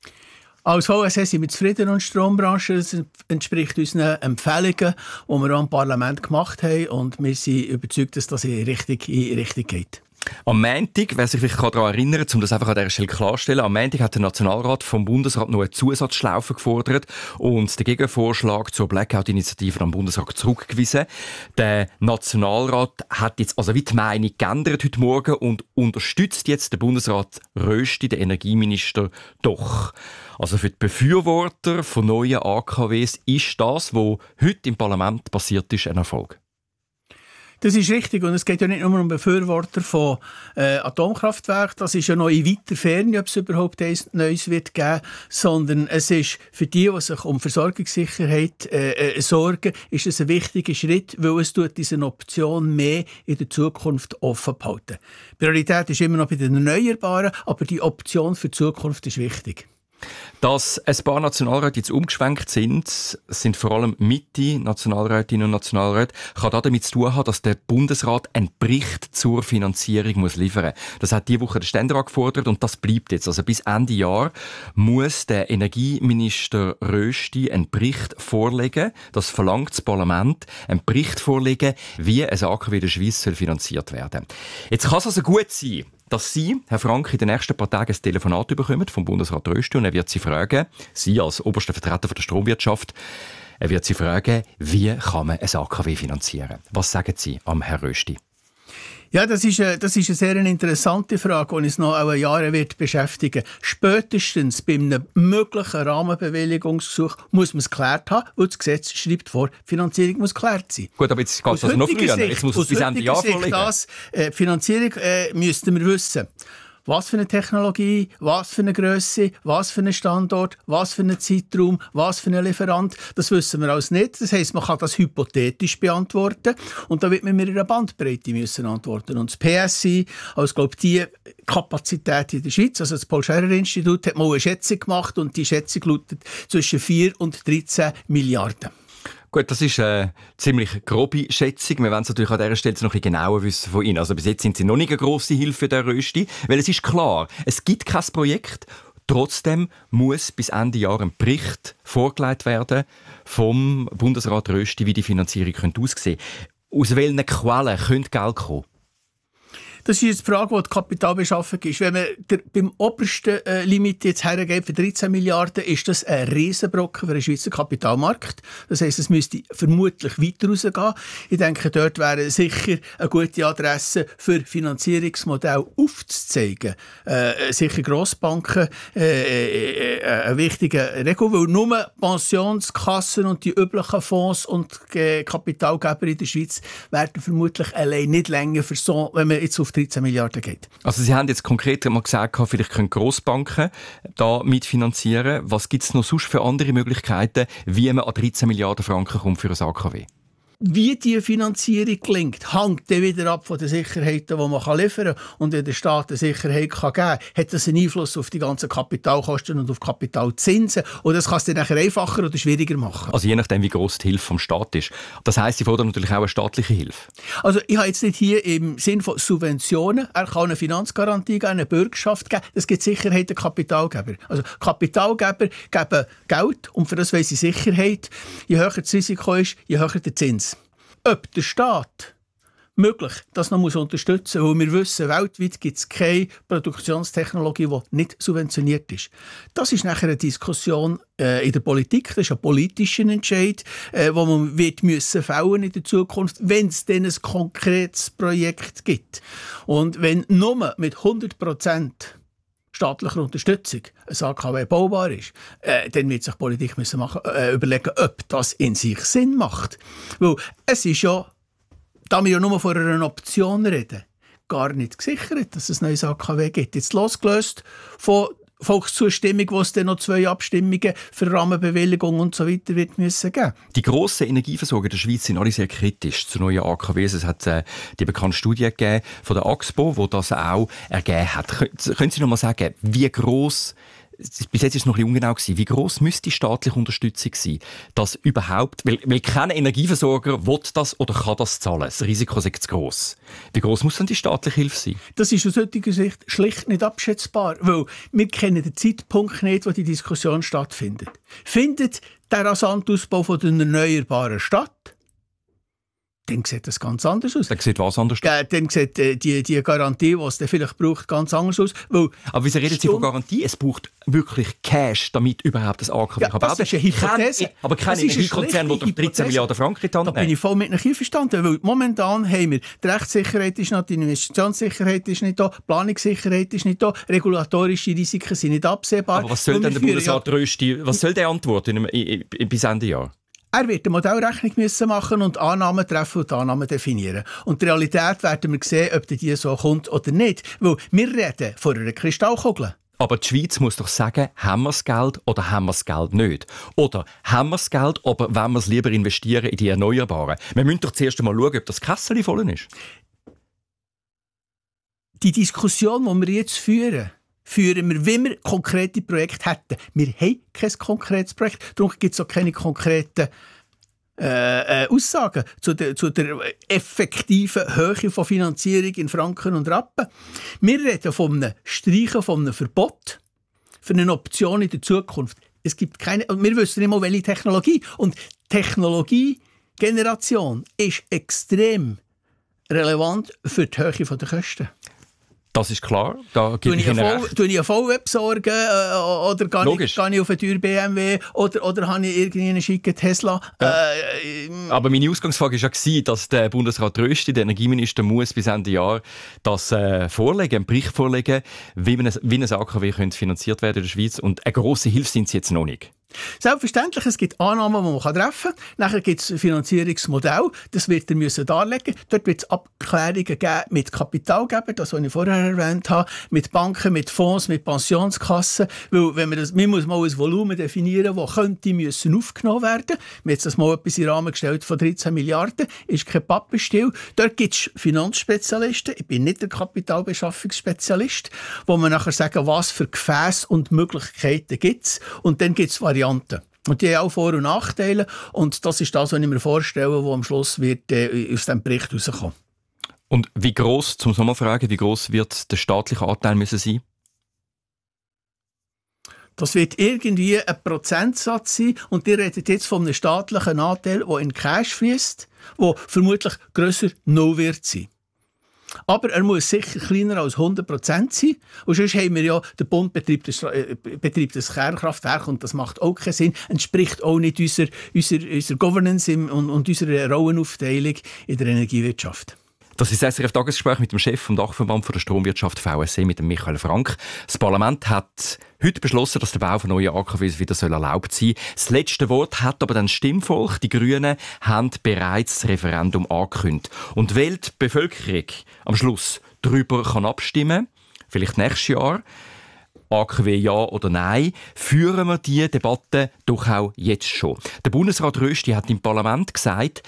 Als VSE sind wir zufrieden an der Strombranche. Es entspricht unseren Empfehlungen, die wir auch im Parlament gemacht haben. Und wir sind überzeugt, dass das in Richtung geht. Am Montag, wer sich vielleicht daran erinnert, um das einfach an dieser Stelle klarzustellen, am Montag hat der Nationalrat vom Bundesrat noch eine Zusatzschlaufe gefordert und den Gegenvorschlag zur Blackout-Initiative am Bundesrat zurückgewiesen. Der Nationalrat hat jetzt also wie die Meinung geändert heute Morgen und unterstützt jetzt den Bundesrat Rösti, den Energieminister, doch. Also für die Befürworter von neuen AKWs ist das, was heute im Parlament passiert ist, ein Erfolg. Das ist richtig und es geht ja nicht nur um Befürworter von Atomkraftwerken, das ist ja noch in weiter Ferne, ob es überhaupt eins Neues wird geben, sondern es ist für die sich um Versorgungssicherheit sorgen, ist es ein wichtiger Schritt, weil es diese Option mehr in der Zukunft offen behalten. Priorität ist immer noch bei den Erneuerbaren, aber die Option für die Zukunft ist wichtig. Dass ein paar Nationalräte jetzt umgeschwenkt sind vor allem Mitte-Nationalrätinnen und Nationalräte, kann damit zu tun haben, dass der Bundesrat einen Bericht zur Finanzierung liefern muss. Das hat diese Woche der Ständerat gefordert und das bleibt jetzt. Also bis Ende Jahr muss der Energieminister Rösti einen Bericht vorlegen, das verlangt das Parlament, einen Bericht vorlegen, wie ein AKW der Schweiz finanziert werden soll. Jetzt kann es also gut sein, dass Sie, Herr Frank, in den nächsten paar Tagen ein Telefonat bekommen vom Bundesrat Rösti und er wird Sie fragen, Sie als oberster Vertreter der Stromwirtschaft, er wird Sie fragen, wie kann man ein AKW finanzieren? Was sagen Sie am Herrn Rösti? Ja, das ist eine sehr interessante Frage, die uns noch auch Jahre wird beschäftigen. Spätestens bei einem möglichen Rahmenbewilligungsgesuch muss man es geklärt haben, weil das Gesetz schreibt vor, die Finanzierung muss geklärt sein. Gut, aber jetzt geht es also noch früher. Jetzt muss es bis Ende Jahr vorliegen. Die Finanzierung müssten wir wissen. Was für eine Technologie, was für eine Grösse, was für einen Standort, was für einen Zeitraum, was für einen Lieferant, das wissen wir alles nicht. Das heisst, man kann das hypothetisch beantworten und da wird man mit einer Bandbreite müssen antworten. Und das PSI, also glaube die Kapazität in der Schweiz, also das Paul-Scherrer-Institut, hat mal eine Schätzung gemacht und die Schätzung lautet zwischen 4 und 13 Milliarden. Gut, das ist eine ziemlich grobe Schätzung. Wir wollen es natürlich an dieser Stelle noch ein bisschen genauer wissen von Ihnen. Also bis jetzt sind Sie noch nicht eine grosse Hilfe für den Rösti, weil es ist klar, es gibt kein Projekt. Trotzdem muss bis Ende Jahr ein Bericht vorgelegt werden vom Bundesrat Rösti, wie die Finanzierung aussehen könnte. Aus welchen Quellen könnte Geld kommen? Das ist jetzt die Frage, die die Kapitalbeschaffung ist. Wenn man beim obersten Limit jetzt hergeht für 13 Milliarden, ist das ein Riesenbrocken für den Schweizer Kapitalmarkt. Das heisst, es müsste vermutlich weiter rausgehen. Ich denke, dort wäre sicher eine gute Adresse für Finanzierungsmodelle aufzuzeigen. Sicher Grossbanken eine wichtige Regel, weil nur Pensionskassen und die üblichen Fonds und Kapitalgeber in der Schweiz werden vermutlich allein nicht länger für so, wenn man jetzt auf 13 Milliarden geht. Also Sie haben jetzt konkret mal gesagt, vielleicht können Grossbanken da mitfinanzieren. Was gibt es noch sonst für andere Möglichkeiten, wie man an 13 Milliarden Franken kommt für ein AKW? Wie die Finanzierung gelingt, hängt dann wieder ab von den Sicherheiten, die man liefern kann. Und wenn der Staat eine Sicherheit geben kann, hat das einen Einfluss auf die ganzen Kapitalkosten und auf Kapitalzinsen. Und das kann es dann nachher einfacher oder schwieriger machen. Also je nachdem, wie gross die Hilfe vom Staat ist. Das heisst, Sie fordern natürlich auch eine staatliche Hilfe. Also ich habe jetzt nicht hier im Sinn von Subventionen. Er kann eine Finanzgarantie geben, eine Bürgschaft geben. Es gibt Sicherheiten Kapitalgeber. Also Kapitalgeber geben Geld und für das wollen sie Sicherheit. Je höher das Risiko ist, je höher der Zins. Ob der Staat möglich das noch unterstützen muss, weil wir wissen, weltweit gibt es keine Produktionstechnologie, die nicht subventioniert ist. Das ist nachher eine Diskussion in der Politik, das ist ein politischer Entscheid, wo man wird müssen fällen in der Zukunft, wenn es dann ein konkretes Projekt gibt. Und wenn nur mit 100% staatlicher Unterstützung ein AKW baubar ist, dann wird sich die Politik müssen überlegen, ob das in sich Sinn macht. Weil es ist ja, da wir ja nur von einer Option reden, gar nicht gesichert, dass es ein neues AKW gibt. Jetzt losgelöst von Volkszustimmung, wo es dann noch 2 Abstimmungen für Rahmenbewilligung und so weiter wird müssen geben. Die grossen Energieversorger der Schweiz sind alle sehr kritisch zu neuen AKWs. Es hat die bekannte Studie gegeben von der AXPO, die das auch ergeben hat. Können Sie noch mal sagen, wie gross, bis jetzt ist es noch ein bisschen ungenau gewesen, wie gross müsste die staatliche Unterstützung sein, dass überhaupt, weil kein Energieversorger will das oder kann das zahlen. Das Risiko ist zu gross. Wie gross muss denn die staatliche Hilfe sein? Das ist aus heutiger Sicht schlicht nicht abschätzbar, weil wir kennen den Zeitpunkt nicht, wo die Diskussion stattfindet. Findet der rasante Ausbau von der Erneuerbaren statt? Dann sieht das ganz anders aus. Dann sieht was anders aus? Dann sieht die Garantie, die es dann vielleicht braucht, ganz anders aus. Aber wieso reden Sie von Garantie? Es braucht wirklich Cash, damit überhaupt das AKW kann bauen. Das ist eine Hypothese. Aber kein Energiekonzern, der 13 Milliarden Franken in die Hand nimmt. Da bin ich voll mit einverstanden, weil momentan haben wir die Rechtssicherheit ist nicht, die Investitionssicherheit ist nicht da, die Planungssicherheit ist nicht da, regulatorische Risiken sind nicht absehbar. Aber was soll denn der Bundesrat Rösti, was soll der antworten bis Ende Jahr? Er wird eine Modellrechnung müssen machen und Annahmen treffen und Annahmen definieren. Und die Realität werden wir sehen, ob die so kommt oder nicht. Weil wir reden von einer Kristallkugel. Aber die Schweiz muss doch sagen, haben wir das Geld oder haben wir das Geld nicht? Oder haben wir das Geld, aber wollen wir es lieber investieren in die Erneuerbaren? Wir müssen doch zuerst einmal schauen, ob das Kässeli voll ist. Die Diskussion, die wir jetzt führen wir, wenn wir konkrete Projekte hätten. Wir haben kein konkretes Projekt, darum gibt es auch keine konkreten Aussagen zu der effektiven Höhe von Finanzierung in Franken und Rappen. Wir reden von einem Streichen, von einem Verbot für eine Option in der Zukunft. Es gibt keine, wir wissen nicht mal, welche Technologie. Und Technologiegeneration ist extrem relevant für die Höhe der Kosten. Das ist klar. Da gebe ich Ihnen recht. Tue ich eine VW besorgen oder gehe ich auf einen teuren BMW oder habe ich irgendwie einen schicken Tesla? Ja. Aber meine Ausgangsfrage war ja, dass der Bundesrat Rösti, der Energieminister, muss bis Ende Jahr das vorlegen, einen Bericht vorlegen, wie ein AKW könnte finanziert werden in der Schweiz. Und eine grosse Hilfe sind sie jetzt noch nicht. Selbstverständlich, es gibt Annahmen, die man treffen kann. Nachher gibt es ein Finanzierungsmodell, das wird er darlegen müssen. Dort wird es Abklärungen geben mit Kapitalgebern, das, was ich vorher erwähnt habe, mit Banken, mit Fonds, mit Pensionskassen. Weil wenn man muss mal ein Volumen definieren, das könnte aufgenommen werden. Wir haben jetzt das mal etwas in den Rahmen gestellt von 13 Milliarden, ist kein Pappenstiel. Dort gibt es Finanzspezialisten, ich bin nicht der Kapitalbeschaffungsspezialist, wo man nachher sagen, was für Gefäße und Möglichkeiten gibt es. Und dann gibt es Varianten. Und die haben auch Vor- und Nachteile. Und das ist das, was ich mir vorstelle, was am Schluss wird, aus diesem Bericht herauskommen. Und wie gross, zum Sommer fragen, wie gross wird der staatliche Anteil müssen sein? Das wird irgendwie ein Prozentsatz sein. Und ihr redet jetzt von einem staatlichen Anteil, der in Cash fließt, der vermutlich grösser 0 wird sein. Aber er muss sicher kleiner als 100% sein. Und sonst haben wir ja, der Bund betreibt das Kernkraftwerk und das macht auch keinen Sinn. Entspricht auch nicht unserer Governance und unserer Rollenaufteilung in der Energiewirtschaft. Das ist das SRF-Tagesgespräch mit dem Chef vom Dachverband der Stromwirtschaft VSE, mit dem Michael Frank. Das Parlament hat heute beschlossen, dass der Bau von neuen AKWs wieder erlaubt sein soll. Das letzte Wort hat aber dann das Stimmvolk. Die Grünen haben bereits das Referendum angekündigt. Und weil die Bevölkerung am Schluss darüber abstimmen kann, vielleicht nächstes Jahr, AKW ja oder nein, führen wir diese Debatte doch auch jetzt schon. Der Bundesrat Rösti hat im Parlament gesagt,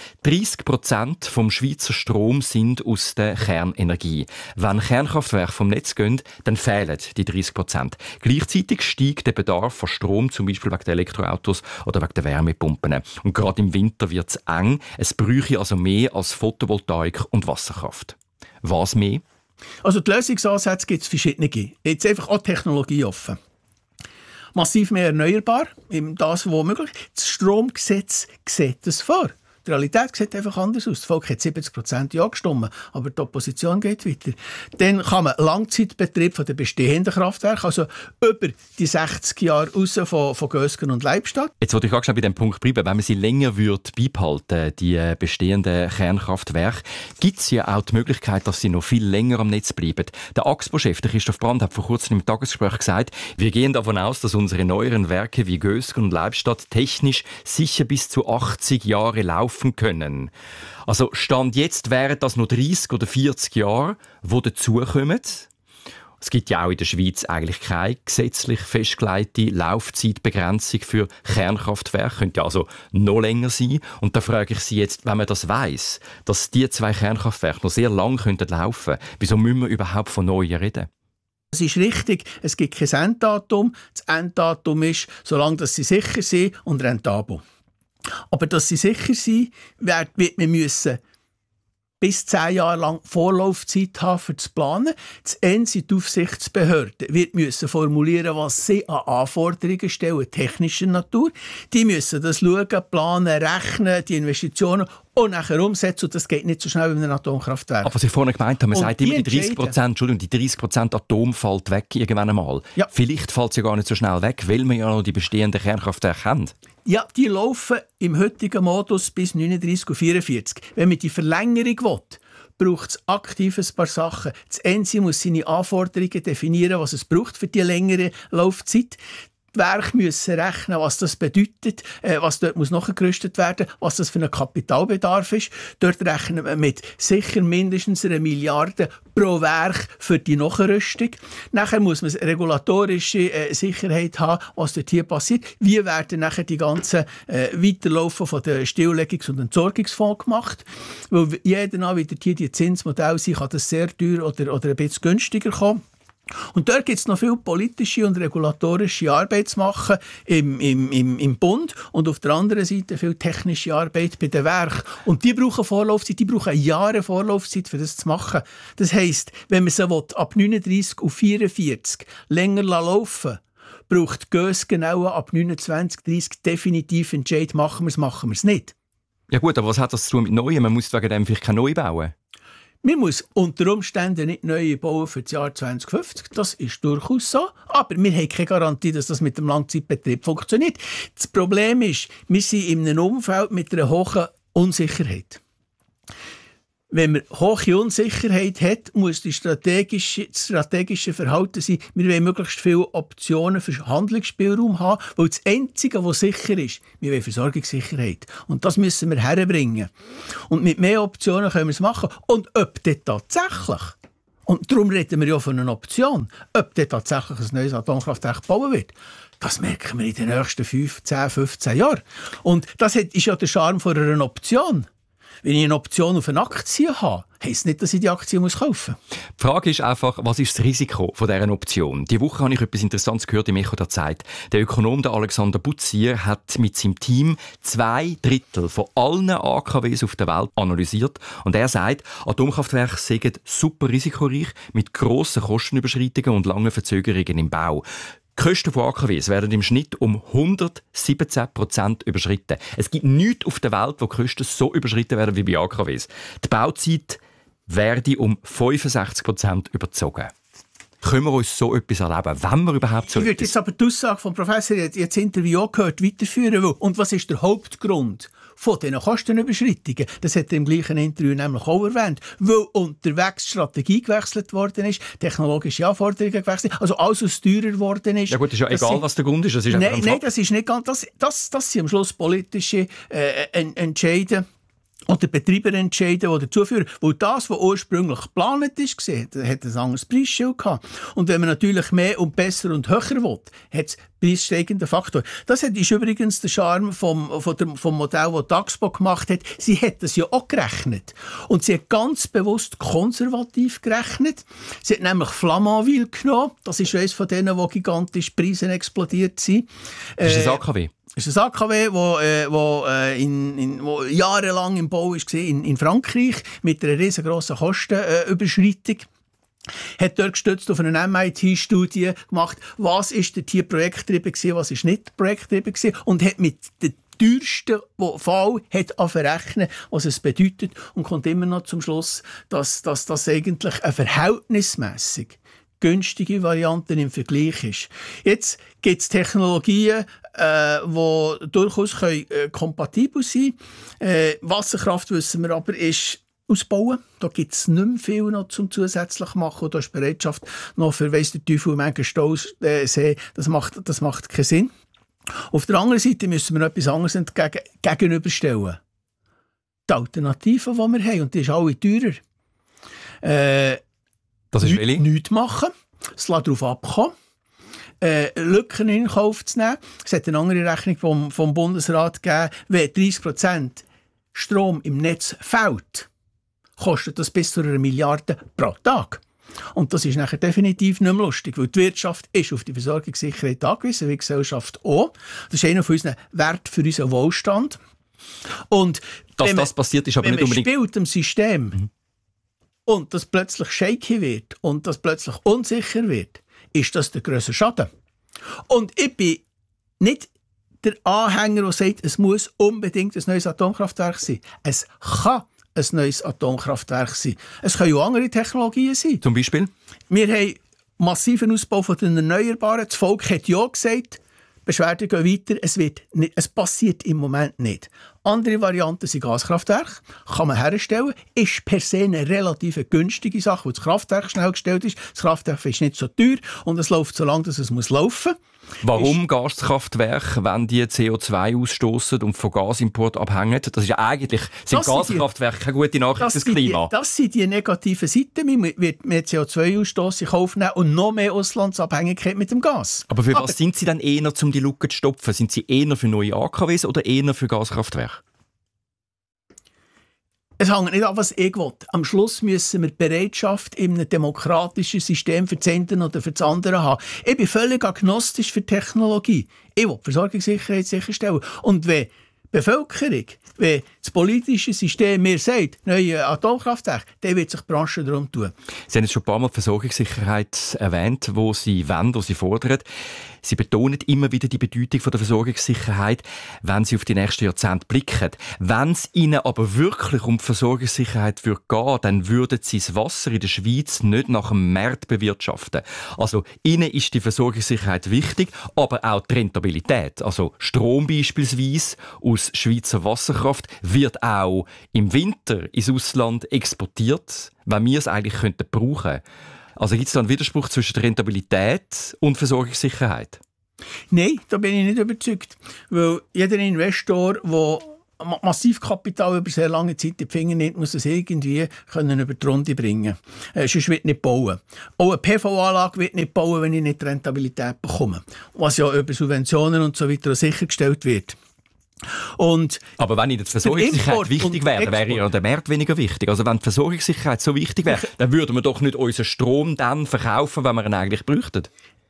30% vom Schweizer Strom sind aus der Kernenergie. Wenn Kernkraftwerke vom Netz gehen, dann fehlen die 30%. Gleichzeitig steigt der Bedarf von Strom, zum Beispiel wegen der Elektroautos oder wegen der Wärmepumpen. Und gerade im Winter wird es eng. Es bräuchte also mehr als Photovoltaik und Wasserkraft. Was mehr? Also die Lösungsansätze gibt es verschiedene. Jetzt einfach auch Technologie offen. Massiv mehr erneuerbar, das, was möglich ist. Das Stromgesetz sieht das vor. Die Realität sieht einfach anders aus. Das Volk hat 70% Ja gestimmt, aber die Opposition geht weiter. Dann kann man Langzeitbetrieb von den bestehenden Kraftwerken, also über die 60 Jahre raus von Gösgen und Leibstadt. Jetzt wollte ich auch schon bei dem Punkt bleiben. Wenn man sie länger beibehalten, die bestehenden Kernkraftwerke, gibt es ja auch die Möglichkeit, dass sie noch viel länger am Netz bleiben. Der AXPO-Chef, Christoph Brand, hat vor kurzem im Tagesgespräch gesagt, wir gehen davon aus, dass unsere neueren Werke wie Gösgen und Leibstadt technisch sicher bis zu 80 Jahre laufen können. Also Stand jetzt wären das noch 30 oder 40 Jahre, die dazukommen. Es gibt ja auch in der Schweiz eigentlich keine gesetzlich festgelegte Laufzeitbegrenzung für Kernkraftwerke. Könnte ja also noch länger sein. Und da frage ich Sie jetzt, wenn man das weiss, dass die 2 Kernkraftwerke noch sehr lang laufen könnten, wieso müssen wir überhaupt von neuen reden? Es ist richtig, es gibt kein Enddatum. Das Enddatum ist, solange sie sicher sind und rentabel. Aber dass sie sicher sind, wird man müssen bis 10 Jahre lang Vorlaufzeit haben, für zu planen. Das ENSI, die Aufsichtsbehörde, wird müssen formulieren, was sie an Anforderungen stellen, technischer Natur. Die müssen das schauen, planen, rechnen, die Investitionen und nachher umsetzen. Und das geht nicht so schnell wie mit einem Atomkraftwerk. Aber was ich vorhin gemeint habe, man sagt immer, die 30% Atom fällt weg irgendwann einmal. Ja. Vielleicht fällt es ja gar nicht so schnell weg, weil wir ja noch die bestehenden Kernkraftwerke haben. Ja, die laufen im heutigen Modus bis 39 und 44. Wenn man die Verlängerung will, braucht es aktiv ein paar Sachen. Das ENSI muss seine Anforderungen definieren, was es braucht für die längere Laufzeit. Die Werke müssen rechnen, was das bedeutet, was dort muss nachgerüstet werden, was das für ein Kapitalbedarf ist. Dort rechnen wir mit sicher mindestens 1 Milliarde pro Werk für die Nachrüstung. Nachher muss man regulatorische Sicherheit haben, was dort hier passiert. Wie werden nachher die ganzen Weiterlaufen von der Stilllegungs- und Entsorgungsfonds gemacht? Weil jeder wieder hier die Zinsmodelle sind, kann das sehr teuer oder ein bisschen günstiger kommen. Und dort gibt es noch viel politische und regulatorische Arbeit zu machen im Bund und auf der anderen Seite viel technische Arbeit bei den Werken. Und die brauchen Vorlaufzeit, die brauchen Jahre Vorlaufzeit, für das zu machen. Das heisst, wenn man sie ab 39 und 44 länger laufen lässt, braucht Gös genau ab 29, 30 definitiv Entscheid, machen wir es nicht. Ja gut, aber was hat das zu tun mit Neuem? Man muss wegen dem vielleicht kein Neu bauen. Man muss unter Umständen nicht neue bauen für das Jahr 2050. Das ist durchaus so. Aber wir haben keine Garantie, dass das mit dem Langzeitbetrieb funktioniert. Das Problem ist, wir sind in einem Umfeld mit einer hohen Unsicherheit. Wenn man hohe Unsicherheit hat, muss das strategische Verhalten sein, wir wollen möglichst viele Optionen für Handlungsspielraum haben, weil das Einzige, was sicher ist, wir wollen Versorgungssicherheit. Und das müssen wir herbringen. Und mit mehr Optionen können wir es machen. Und ob das tatsächlich, und darum reden wir ja von einer Option, ob das tatsächlich ein neues Atomkraftwerk bauen wird, das merken wir in den nächsten 5, 10, 15 Jahren. Und das ist ja der Charme von einer Option. Wenn ich eine Option auf eine Aktie habe, heisst nicht, dass ich die Aktie kaufen muss. Die Frage ist einfach, was ist das Risiko von dieser Option? Diese Woche habe ich etwas Interessantes gehört im Echo der Zeit. Der Ökonom der Alexander Butzier hat mit seinem Team 2/3 von allen AKWs auf der Welt analysiert. Und er sagt, Atomkraftwerke seien super risikoreich mit grossen Kostenüberschreitungen und langen Verzögerungen im Bau. Die Kosten von AKWs werden im Schnitt um 117% überschritten. Es gibt nichts auf der Welt, wo die Kosten so überschritten werden wie bei AKWs. Die Bauzeit werde um 65% überzogen. Können wir uns so etwas erleben, wenn wir überhaupt so etwas... Ich würde jetzt aber die Aussage vom Professor, jetzt das Interview auch gehört, weiterführen. Und was ist der Hauptgrund von diesen Kostenüberschreitungen? Das hat er im gleichen Interview nämlich auch erwähnt. Weil unterwegs die Strategie gewechselt worden ist, technologische Anforderungen gewechselt, also alles was teurer geworden ist. Ja gut, ist ja egal, was der Grund ist. Das ist nein, das ist nicht ganz... Das sind am Schluss politische Entscheide oder Betreiber entscheiden, die dazu führen. Weil das, was ursprünglich geplant war, hat ein anderes Preisschild gehabt. Und wenn man natürlich mehr und besser und höher will, hat es preissteigenden Faktor. Das ist übrigens der Charme vom Modell, das die Axpo gemacht hat. Sie hat das ja auch gerechnet. Und sie hat ganz bewusst konservativ gerechnet. Sie hat nämlich Flamanville genommen. Das ist eines von denen, wo gigantisch Preise explodiert sind. Das ist ein AKW. Es ist ein AKW, wo jahrelang im Bau war in Frankreich mit einer riesengroßen Kostenüberschreitung. Hat dort gestützt auf eine MIT-Studie gemacht, was ist dort hier projektgetrieben gewesen, was ist nicht projektgetrieben gewesen, und hat mit dem teuersten Fall verrechnen, was es bedeutet, und kommt immer noch zum Schluss, dass das eigentlich eine verhältnismäßig günstige Variante im Vergleich ist. Jetzt gibt es Technologien, die durchaus kompatibel sein können. Wasserkraft, wissen wir aber, ist ausbauen. Da gibt es nicht mehr viel noch zum zusätzlich machen. Da ist Bereitschaft noch für weiss der Teufel Menge Staus sehen. Das macht keinen Sinn. Auf der anderen Seite müssen wir noch etwas anderes gegenüberstellen. Die Alternativen, die wir haben, und die ist alle teurer. Das ist welche? Nichts machen, es lässt darauf abkommen, Lücken in Kauf zu nehmen. Es hat eine andere Rechnung vom Bundesrat gegeben, wenn 30% Strom im Netz fehlt, kostet das bis zu 1 Milliarde pro Tag. Und das ist nachher definitiv nicht mehr lustig, weil die Wirtschaft ist auf die Versorgungssicherheit angewiesen, wie die Gesellschaft auch. Das ist einer von unseren Werten für unseren Wohlstand. Und dass das passiert, ist aber nicht unbedingt... Wenn man spielt im System und das plötzlich shaky wird und das plötzlich unsicher wird, ist das der grösste Schaden. Und ich bin nicht der Anhänger, der sagt, es muss unbedingt ein neues Atomkraftwerk sein. Es kann ein neues Atomkraftwerk sein. Es können auch andere Technologien sein. Zum Beispiel? Wir haben massiven Ausbau von den Erneuerbaren. Das Volk hat ja gesagt, Beschwerden gehen weiter, es passiert im Moment nicht. Andere Varianten sind Gaskraftwerke, kann man herstellen, ist per se eine relativ günstige Sache, weil das Kraftwerk schnell gestellt ist. Das Kraftwerk ist nicht so teuer und es läuft so lange, dass es laufen muss. Warum Gaskraftwerke, wenn die CO2 ausstoßen und von Gasimport abhängen? Das ist ja eigentlich, sind Gaskraftwerke keine gute Nachricht fürs Klima. Das sind die negativen Seiten. Man wird mehr CO2-Ausstoß in Kauf nehmen und noch mehr Auslandsabhängigkeit mit dem Gas. Aber für was sind Sie dann eher, um die Lücke zu stopfen? Sind Sie eher für neue AKWs oder eher für Gaskraftwerke? Es hängt nicht an, was ich will. Am Schluss müssen wir die Bereitschaft in einem demokratischen System für das eine oder für das andere haben. Ich bin völlig agnostisch für Technologie. Ich will die Versorgungssicherheit sicherstellen. Und wenn Bevölkerung, wenn das politische System mir sagt, neue Atomkraftwerke, dann wird sich die Branche darum tun. Sie haben jetzt schon ein paar Mal die Versorgungssicherheit erwähnt, wo Sie wollen, wo Sie fordern. Sie betonen immer wieder die Bedeutung der Versorgungssicherheit, wenn Sie auf die nächsten Jahrzehnte blicken. Wenn es Ihnen aber wirklich um die Versorgungssicherheit geht, dann würden Sie das Wasser in der Schweiz nicht nach dem Markt bewirtschaften. Also Ihnen ist die Versorgungssicherheit wichtig, aber auch die Rentabilität. Also Strom beispielsweise aus Schweizer Wasserkraft wird auch im Winter ins Ausland exportiert, wenn wir es eigentlich brauchen könnten. Also gibt es da einen Widerspruch zwischen der Rentabilität und Versorgungssicherheit? Nein, da bin ich nicht überzeugt. Weil jeder Investor, der Massivkapital über sehr lange Zeit in die Finger nimmt, muss es irgendwie über die Runde bringen. Sonst wird nicht bauen. Auch eine PV-Anlage wird nicht bauen, wenn ich nicht die Rentabilität bekomme. Was ja über Subventionen und so weiter sichergestellt wird. Aber wenn Ihnen die Versorgungssicherheit wichtig wäre, wäre ja der Markt weniger wichtig. Also wenn die Versorgungssicherheit so wichtig wäre, dann würden wir doch nicht unseren Strom dann verkaufen, wenn wir ihn eigentlich bräuchten.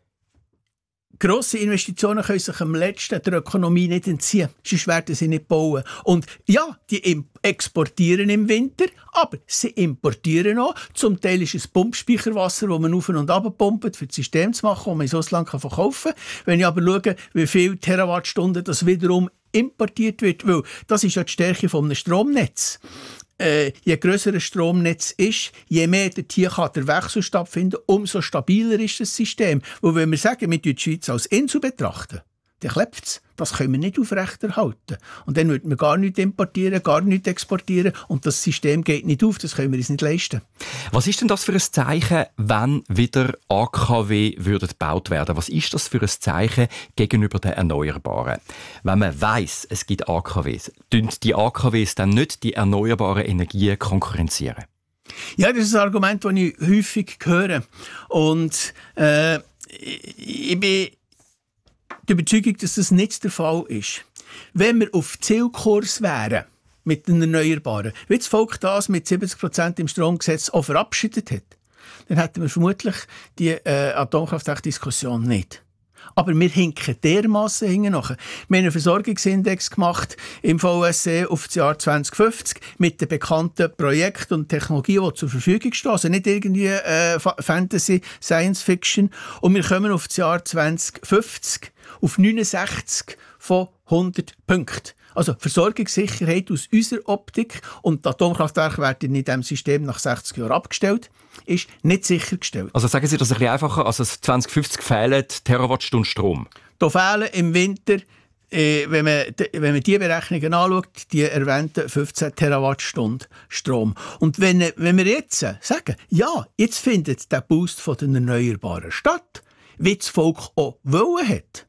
Grosse Investitionen können sich am letzten der Ökonomie nicht entziehen. Sonst werden sie nicht bauen. Und ja, die exportieren im Winter, aber sie importieren auch. Zum Teil ist es Pumpspeicherwasser, das man auf und ab pumpt, für das System zu machen, das man ins Ausland verkaufen kann. Wenn ich aber schaue, wie viele Terawattstunden das wiederum importiert wird, weil das ist ja die Stärke eines Stromnetzes. Je grösser ein Stromnetz ist, je mehr hier kann der Wechsel stattfinden, umso stabiler ist das System. Und wenn wir sagen, wir die Schweiz als Insel betrachten, dann klebt es. Das können wir nicht aufrechterhalten. Und dann würden wir gar nichts importieren, gar nichts exportieren und das System geht nicht auf, das können wir uns nicht leisten. Was ist denn das für ein Zeichen, wenn wieder AKW gebaut werden? Was ist das für ein Zeichen gegenüber den Erneuerbaren? Wenn man weiss, es gibt AKWs, tun die AKWs dann nicht die erneuerbaren Energien konkurrenzieren? Ja, das ist ein Argument, das ich häufig höre. Und ich bin die Überzeugung, dass das nicht der Fall ist. Wenn wir auf Zielkurs wären mit den Erneuerbaren, wie das Volk das mit 70% im Stromgesetz auch verabschiedet hat, dann hätten wir vermutlich die Atomkraftwerk-Diskussion nicht. Aber wir hinken dermassen hinten nach. Wir haben einen Versorgungsindex gemacht im VSE auf das Jahr 2050 mit den bekannten Projekten und Technologien, die zur Verfügung stehen. Also nicht irgendwie Fantasy, Science Fiction. Und wir kommen auf das Jahr 2050 auf 69 von 100 Punkten. Also Versorgungssicherheit aus unserer Optik und die Atomkraftwerke werden in diesem System nach 60 Jahren abgestellt, ist nicht sichergestellt. Also sagen Sie das ein bisschen einfacher, also 2050 fehlen Terawattstunden Strom? Da fehlen im Winter, wenn man die Berechnungen anschaut, die erwähnten 15 Terawattstunden Strom. Und wenn wir jetzt sagen, ja, jetzt findet der Boost von den Erneuerbaren statt, wie das Volk auch wollen hat,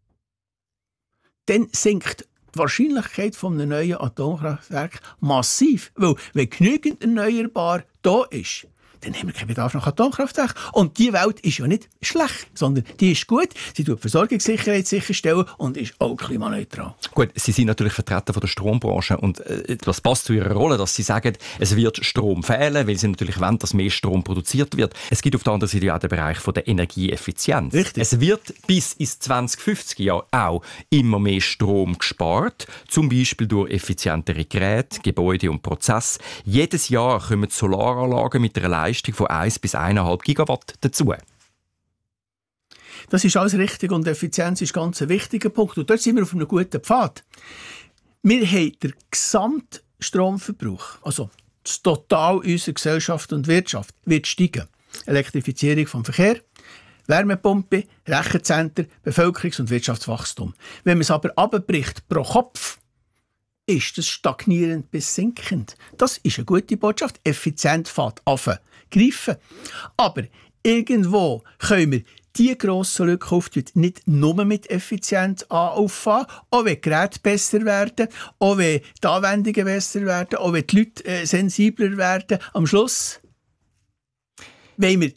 dann sinkt die Wahrscheinlichkeit von einem neuen Atomkraftwerk massiv. Weil, wenn genügend erneuerbar da ist, dann haben wir keinen Bedarf nach Atomkraftwerk. Und die Welt ist ja nicht schlecht, sondern die ist gut. Sie tut Versorgungssicherheit sicherstellen und ist auch klimaneutral. Gut, Sie sind natürlich Vertreter von der Strombranche und das passt zu Ihrer Rolle, dass Sie sagen, es wird Strom fehlen, weil Sie natürlich wollen, dass mehr Strom produziert wird. Es gibt auf der anderen Seite ja auch den Bereich von der Energieeffizienz. Richtig. Es wird bis ins 2050 Jahr auch immer mehr Strom gespart, zum Beispiel durch effizientere Geräte, Gebäude und Prozesse. Jedes Jahr kommen Solaranlagen mit einer Leistung von 1 bis 1,5 Gigawatt dazu. Das ist alles richtig und Effizienz ist ganz ein wichtiger Punkt. Und dort sind wir auf einem guten Pfad. Wir haben den Gesamtstromverbrauch, also das Total unserer Gesellschaft und Wirtschaft, wird steigen. Elektrifizierung vom Verkehr, Wärmepumpe, Rechenzentren, Bevölkerungs- und Wirtschaftswachstum. Wenn man es aber abbricht pro Kopf, ist das stagnierend bis sinkend. Das ist eine gute Botschaft. Effizient fährt an greifen. Aber irgendwo können wir die grossen Lücke auftun, nicht nur mit Effizienz auffahren, auch wenn die Geräte besser werden, auch wenn die Anwendungen besser werden, auch wenn die Leute sensibler werden. Am Schluss wollen wir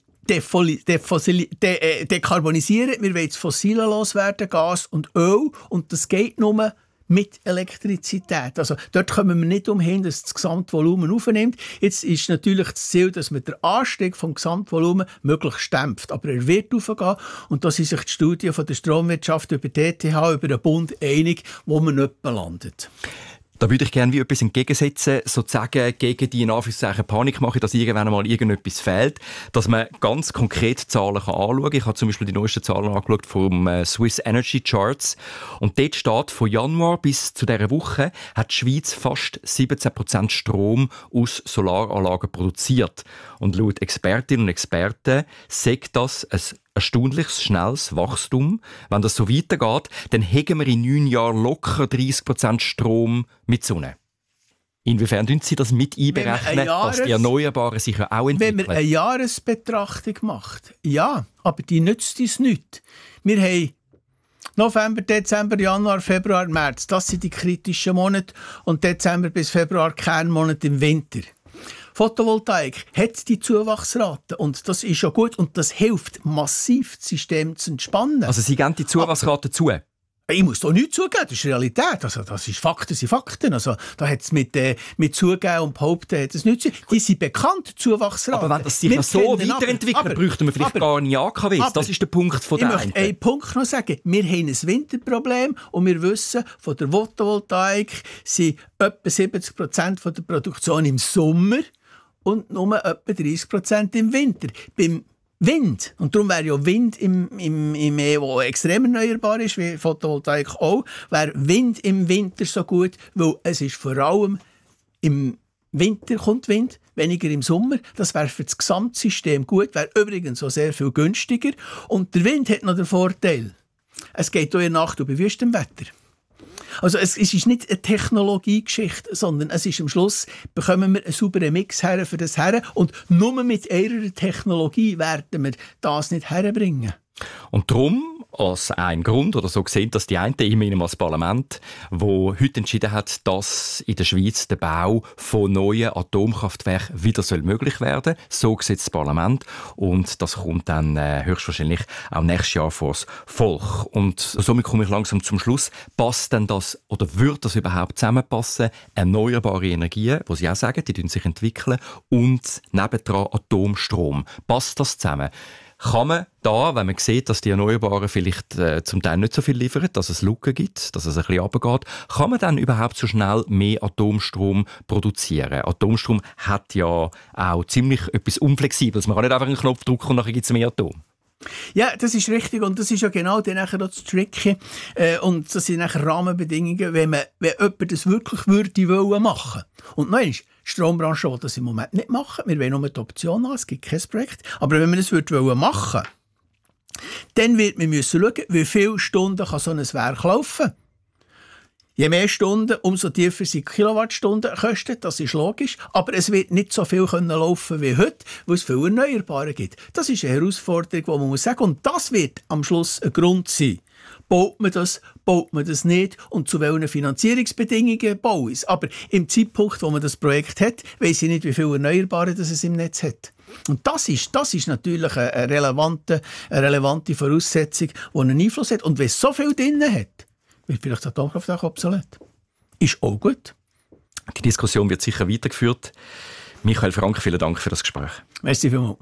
dekarbonisieren, wir wollen das Fossile loswerden, Gas und Öl, und das geht nur mit Elektrizität. Also dort kommen wir nicht umhin, dass das Gesamtvolumen aufnimmt. Jetzt ist natürlich das Ziel, dass man den Anstieg vom Gesamtvolumen möglichst dämpft. Aber er wird aufgehen und da sind sich die Studien von der Stromwirtschaft über die ETH, über den Bund einig, wo man nicht landet. Da würde ich gerne wie etwas entgegensetzen, sozusagen gegen die in Anführungszeichen Panikmache, dass irgendwann mal irgendetwas fehlt, dass man ganz konkret Zahlen anschauen kann. Ich habe zum Beispiel die neuesten Zahlen angeschaut vom Swiss Energy Charts und dort steht, von Januar bis zu dieser Woche hat die Schweiz fast 17% Strom aus Solaranlagen produziert. Und laut Expertinnen und Experten sagt das ein erstaunliches, schnelles Wachstum. Wenn das so weitergeht, dann hätten wir in 9 Jahren locker 30% Strom mit Sonne. Inwiefern tun Sie das mit einberechnen, dass die Erneuerbaren sich ja auch entwickeln? Wenn man eine Jahresbetrachtung macht, ja, aber die nützt uns nichts. Wir haben November, Dezember, Januar, Februar, März. Das sind die kritischen Monate. Und Dezember bis Februar Kernmonate im Winter. Photovoltaik hat die Zuwachsrate und das ist ja gut und das hilft massiv, das System zu entspannen. Also Sie geben die Zuwachsrate zu? Ich muss da nichts zugeben, das ist Realität. Also, das ist Fakten sind Fakten. Also, da hat es mit Zugeben und Behaupten das nichts zu tun. Die sind bekannt, Zuwachsraten. Aber wenn das sich so weiterentwickelt, bräuchten wir vielleicht gar nicht AKWs. Das ist der Punkt von der einen. Ich möchte einen Punkt noch sagen. Wir haben ein Winterproblem und wir wissen, von der Photovoltaik sind etwa 70% der Produktion im Sommer und nur etwa 30% im Winter. Beim Wind, und darum wäre ja Wind wo extrem erneuerbar ist, wie Photovoltaik auch, wäre Wind im Winter so gut, weil es ist vor allem im Winter kommt Wind, weniger im Sommer. Das wäre für das Gesamtsystem gut, wäre übrigens auch sehr viel günstiger. Und der Wind hat noch den Vorteil, es geht auch in der Nacht über wüstem Wetter. Also es ist nicht eine Technologiegeschichte, sondern es ist am Schluss, bekommen wir einen sauberen Mix her für das her und nur mit ihrer Technologie werden wir das nicht herbringen. Und darum, als ein Grund, oder so gesehen, dass die einen immerhin als Parlament, wo heute entschieden hat, dass in der Schweiz der Bau von neuen Atomkraftwerken wieder möglich werden soll. So sieht das Parlament. Und das kommt dann höchstwahrscheinlich auch nächstes Jahr vor das Volk. Und somit komme ich langsam zum Schluss. Passt denn das, oder wird das überhaupt zusammenpassen? Erneuerbare Energien, wo Sie auch sagen, die sich entwickeln, und nebendran Atomstrom. Passt das zusammen? Kann man da, wenn man sieht, dass die Erneuerbaren vielleicht zum Teil nicht so viel liefern, dass es Lücken gibt, dass es ein bisschen runtergeht, kann man dann überhaupt so schnell mehr Atomstrom produzieren? Atomstrom hat ja auch ziemlich etwas Unflexibles. Man kann nicht einfach einen Knopf drücken und nachher gibt es mehr Atom. Ja, das ist richtig und das ist ja genau dann nachher das Tricky und das sind nachher Rahmenbedingungen, wenn jemand das wirklich würde machen. Und noch einmal, die Strombranche will das im Moment nicht machen. Wir wollen nur die Option haben, es gibt kein Projekt. Aber wenn wir das machen wollen, dann wird man müssen schauen, wie viele Stunden kann so ein Werk laufen. Je mehr Stunden, umso tiefer sind Kilowattstunden kosten, das ist logisch. Aber es wird nicht so viel laufen wie heute, weil es viel Erneuerbare gibt. Das ist eine Herausforderung, die man muss sagen. Und das wird am Schluss ein Grund sein. Baut man das nicht und zu welchen Finanzierungsbedingungen baut es. Aber im Zeitpunkt, wo man das Projekt hat, weiss ich nicht, wie viel Erneuerbare das es im Netz hat. Und das ist natürlich eine relevante Voraussetzung, die einen Einfluss hat. Und wenn es so viel drin hat, wird vielleicht das Atomkraft auch obsolet. Ist auch gut. Die Diskussion wird sicher weitergeführt. Michael Frank, vielen Dank für das Gespräch. Merci vielmals.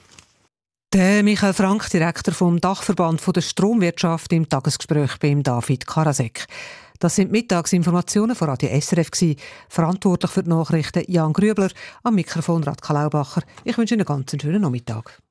Der Michael Frank, Direktor vom Dachverband der Stromwirtschaft, im Tagesgespräch beim David Karasek. Das sind Mittagsinformationen von Radio SRF gewesen. Verantwortlich für die Nachrichten Jan Grübler, am Mikrofon Radka Laubacher. Ich wünsche Ihnen einen ganz schönen Nachmittag.